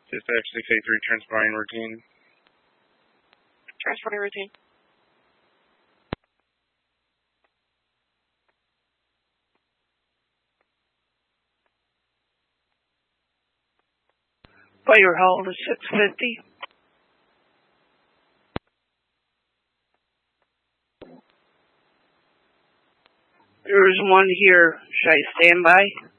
Dispatch 683 transporting routine. Transporting routine. Fire hall to 650. There's one here. Should I stand by?